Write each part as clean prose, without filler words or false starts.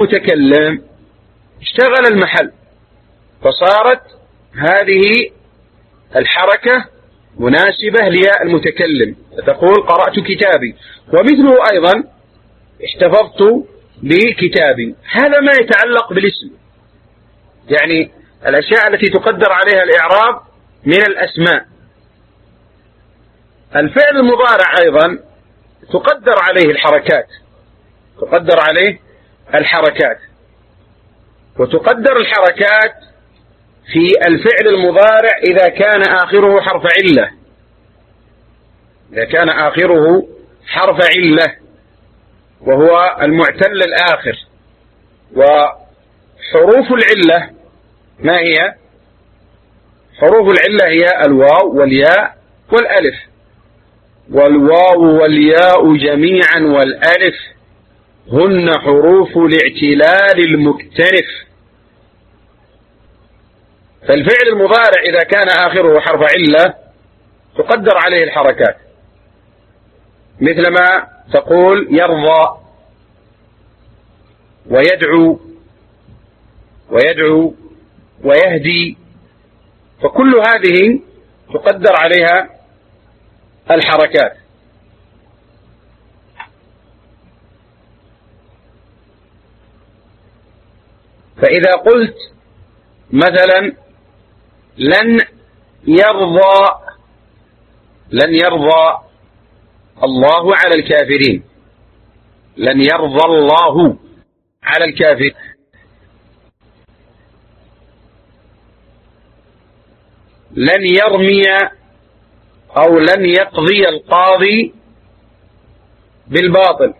المتكلم اشتغل المحل، فصارت هذه الحركة مناسبة لياء المتكلم، فتقول قرأت كتابي. ومثله أيضا احتفظت بكتابي. هذا ما يتعلق بالاسم، يعني الأشياء التي تقدر عليها الإعراب من الأسماء. الفعل المضارع أيضا تقدر عليه الحركات، تقدر عليه الحركات، وتقدر الحركات في الفعل المضارع إذا كان آخره حرف علة، إذا كان آخره حرف علة وهو المعتل الآخر. وحروف العلة ما هي؟ حروف العلة هي الواو والياء والألف، والواو والياء جميعا والألف هن حروف الاعتلال المكتنف. فالفعل المضارع إذا كان آخره حرف علة تقدر عليه الحركات، مثل ما تقول يرضى ويدعو ويهدي، فكل هذه تقدر عليها الحركات. فإذا قلت مثلا لن يرضى الله على الكافرين، لن يرضى الله على الكافرين. لن يرمي أو لن يقضي القاضي بالباطل،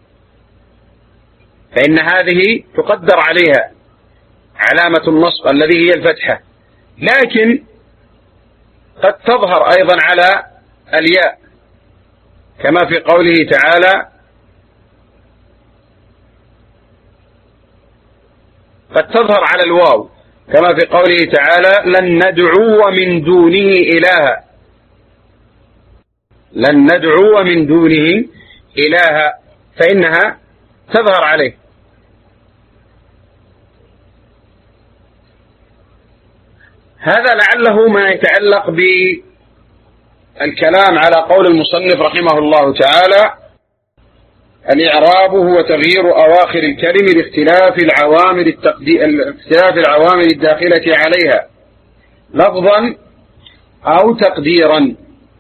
فإن هذه تقدر عليها علامة النصب الذي هي الفتحة، لكن قد تظهر أيضا على الياء كما في قوله تعالى قد تظهر على الواو كما في قوله تعالى لن ندعو من دونه إلها، لن ندعو من دونه إلها، فإنها تظهر عليه. هذا لعله ما يتعلق بالكلام على قول المصنف رحمه الله تعالى: الإعراب هو تغيير أواخر الكلم لاختلاف العوامل الداخلة عليها لفظا أو تقديرا.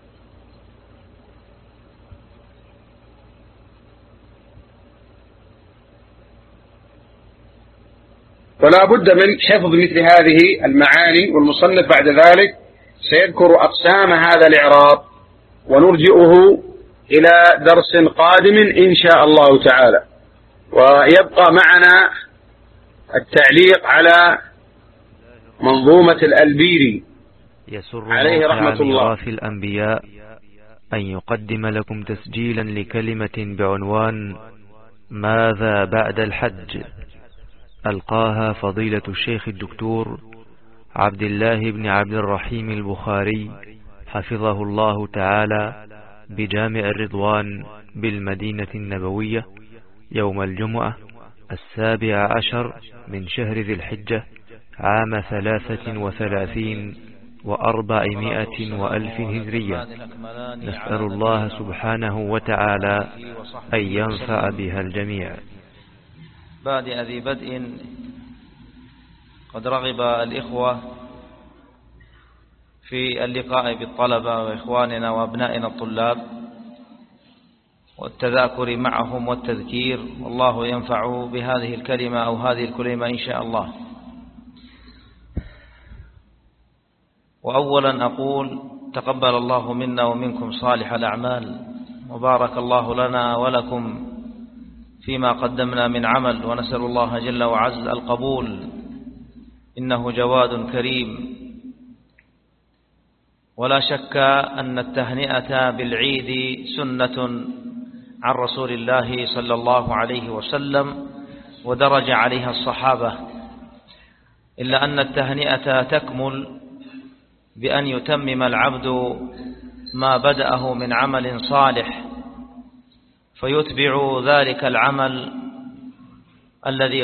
ولا بد من حفظ مثل هذه المعاني، والمصنف بعد ذلك سيذكر أقسام هذا الإعراب ونرجئه إلى درس قادم إن شاء الله تعالى. ويبقى معنا التعليق على منظومة الألبيري عليه رحمة الله. في الأنبياء أن يقدم لكم تسجيلا لكلمة بعنوان ماذا بعد الحج، ألقاها فضيلة الشيخ الدكتور عبد الله بن عبد الرحيم البخاري حفظه الله تعالى بجامع الرضوان بالمدينة النبوية يوم الجمعة 17 من شهر ذي الحجة عام 33 و400 وألف هجرية. نسأل الله سبحانه وتعالى أن ينفع بها الجميع. بادئ ذي بدء، قد رغب الإخوة في اللقاء بالطلبة وإخواننا وأبنائنا الطلاب والتذاكر معهم والتذكير، والله ينفع بهذه الكلمة أو هذه الكلمة إن شاء الله. وأولا أقول تقبل الله منا ومنكم صالح الأعمال، وبارك الله لنا ولكم فيما قدمنا من عمل، ونسأل الله جل وعز القبول، إنه جواد كريم. ولا شك أن التهنئة بالعيد سنة عن رسول الله صلى الله عليه وسلم ودرج عليها الصحابة، إلا أن التهنئة تكمل بأن يتمم العبد ما بدأه من عمل صالح، فيتبع ذلك العمل الذي